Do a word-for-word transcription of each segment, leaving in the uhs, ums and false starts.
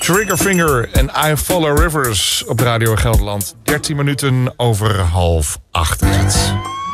Triggerfinger en I Follow Rivers op Radio Gelderland. dertien minuten over half acht is het.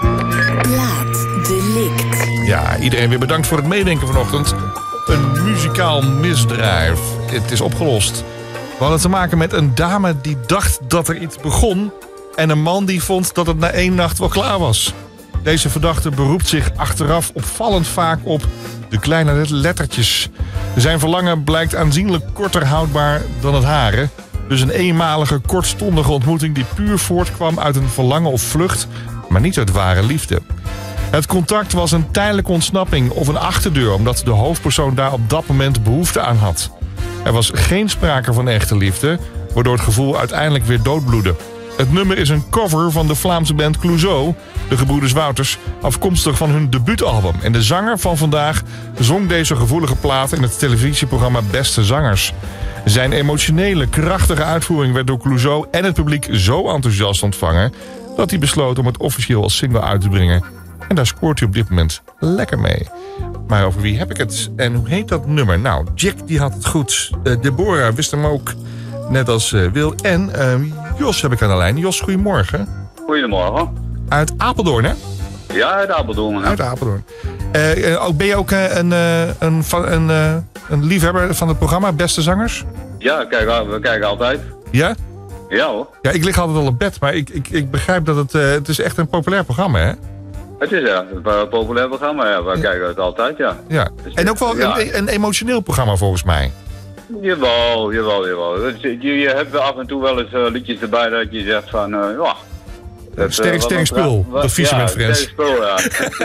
Plaatsdelict. Ja, iedereen weer bedankt voor het meedenken vanochtend. Een muzikaal misdrijf. Het is opgelost. We hadden te maken met een dame die dacht dat er iets begon... en een man die vond dat het na één nacht wel klaar was. Deze verdachte beroept zich achteraf opvallend vaak op de kleine lettertjes. Zijn verlangen blijkt aanzienlijk korter houdbaar dan het hare. Dus een eenmalige, kortstondige ontmoeting die puur voortkwam uit een verlangen of vlucht... maar niet uit ware liefde. Het contact was een tijdelijke ontsnapping of een achterdeur... omdat de hoofdpersoon daar op dat moment behoefte aan had. Er was geen sprake van echte liefde... waardoor het gevoel uiteindelijk weer doodbloedde. Het nummer is een cover van de Vlaamse band Clouseau, de gebroeders Wouters, afkomstig van hun debuutalbum. En de zanger van vandaag zong deze gevoelige plaat in het televisieprogramma Beste Zangers. Zijn emotionele, krachtige uitvoering werd door Clouseau en het publiek zo enthousiast ontvangen dat hij besloot om het officieel als single uit te brengen. En daar scoort hij op dit moment lekker mee. Maar over wie heb ik het? En hoe heet dat nummer? Nou, Jack die had het goed. Uh, Deborah wist hem ook, net als uh, Wil. En uh, Jos heb ik aan de lijn. Jos, goedemorgen. Goedemorgen. Uit Apeldoorn, hè? Ja, uit Apeldoorn. Hè? Uit Apeldoorn. Uh, uh, ben je ook uh, een, uh, een, een, uh, een liefhebber van het programma Beste Zangers? Ja, kijk, we kijken altijd. Ja? Ja hoor. Ja, ik lig altijd al op bed, maar ik, ik, ik begrijp dat het... Uh, het is echt een populair programma, hè? Het is ja, een populair programma, ja. We ja. kijken het altijd, ja. Ja. Dus, en ook wel ja. een, een emotioneel programma, volgens mij. Jawel, jawel, jawel. Je, je hebt af en toe wel eens uh, liedjes erbij dat je zegt van, uh, ja... Dat, sterk, uh, sterk spul, dat Fisherman Friends. Sterk spul, ja.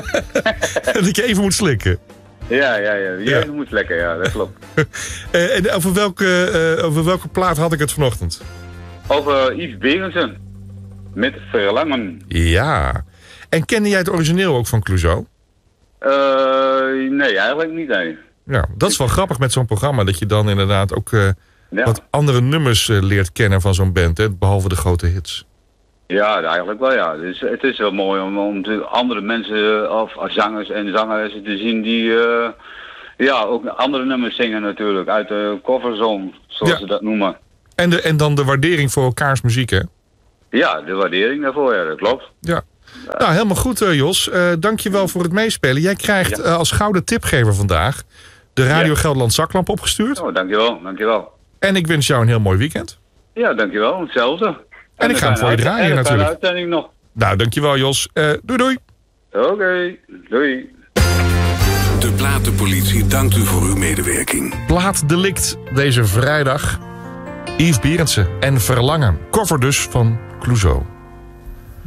Dat je even moet slikken. Ja, ja, ja. Je ja. moet slikken, ja, dat klopt. uh, en over welke, uh, over welke plaat had ik het vanochtend? Over Yves Berendsen. Met Verlangen. Ja. En kende jij het origineel ook van Clouseau? Uh, nee, eigenlijk niet, nee. Ja, dat is wel grappig met zo'n programma, dat je dan inderdaad ook uh, ja. wat andere nummers uh, leert kennen van zo'n band, hè, behalve de grote hits. Ja, eigenlijk wel, ja. Dus het is wel mooi om, om andere mensen, of zangers en zangeressen te zien die uh, ja, ook andere nummers zingen natuurlijk, uit de coverzone, zoals ja. ze dat noemen. En, de, en dan de waardering voor elkaars muziek, hè? Ja, de waardering daarvoor, ja, dat klopt. Ja. Ja. Nou, helemaal goed, uh, Jos. Uh, Dank je wel voor het meespelen. Jij krijgt ja. uh, als gouden tipgever vandaag de Radio ja. Gelderland zaklamp opgestuurd. Oh, dankjewel, dankjewel. En ik wens jou een heel mooi weekend. Ja, dankjewel, hetzelfde. En, en ik ga hem voor je draaien, natuurlijk. En uitzending nog. Nou, dankjewel, Jos. Uh, doei, doei. Oké, okay, doei. De Platenpolitie dankt u voor uw medewerking. Plaatdelict deze vrijdag. Yves Berendsen en Verlangen. Cover dus van Clouseau.